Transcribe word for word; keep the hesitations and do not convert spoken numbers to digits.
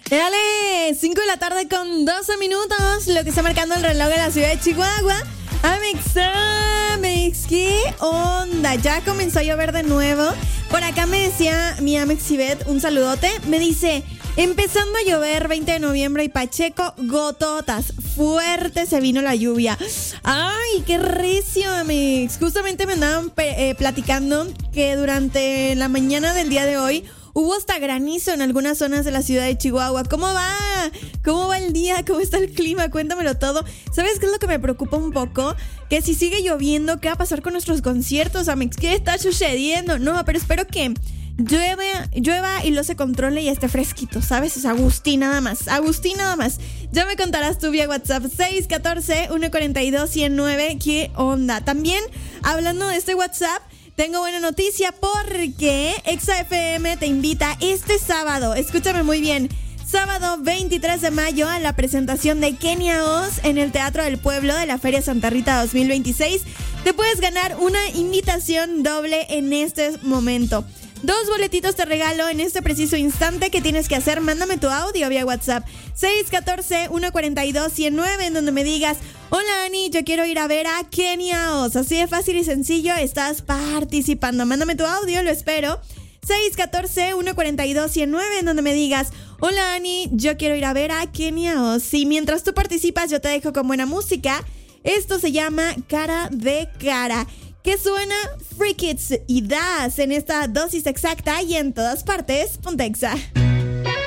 Dale, cinco de la tarde con doce minutos, lo que está marcando el reloj de la ciudad de Chihuahua. Amex, Amex, ¿qué onda? Ya comenzó a llover de nuevo. Por acá me decía mi Amex Ibet, un saludote. Me dice, empezando a llover, veinte de noviembre y Pacheco, gototas. Fuerte se vino la lluvia. Ay, qué recio, Amex. Justamente me andaban eh, platicando que durante la mañana del día de hoy hubo hasta granizo en algunas zonas de la ciudad de Chihuahua. ¿Cómo va? ¿Cómo va el día? ¿Cómo está el clima? Cuéntamelo todo. ¿Sabes qué es lo que me preocupa un poco? Que si sigue lloviendo, ¿qué va a pasar con nuestros conciertos, Amex? ¿Qué está sucediendo? No, pero espero que llueva, llueva y lo se controle y esté fresquito, ¿sabes? Es Agustín nada más. Agustín nada más. Ya me contarás tú vía WhatsApp seis uno cuatro, uno cuatro dos, uno cero nueve. ¿Qué onda? También, hablando de este WhatsApp, tengo buena noticia porque Exa F M te invita este sábado, escúchame muy bien, sábado veintitrés de mayo a la presentación de Kenia Oz en el Teatro del Pueblo de la Feria Santa Rita dos mil veintiséis. Te puedes ganar una invitación doble en este momento. Dos boletitos te regalo en este preciso instante. ¿Qué tienes que hacer? Mándame tu audio vía WhatsApp seis uno cuatro, uno cuatro dos, uno cero nueve en donde me digas: hola Ani, yo quiero ir a ver a Kenia Oz. Así de fácil y sencillo, estás participando. Mándame tu audio, lo espero. seis uno cuatro, uno cuatro dos, uno cero nueve en donde me digas: hola Ani, yo quiero ir a ver a Kenia Oz. Y mientras tú participas, yo te dejo con buena música. Esto se llama Cara de Cara, que suena Free Kids y Das en esta dosis exacta y en todas partes. Ponte Exa.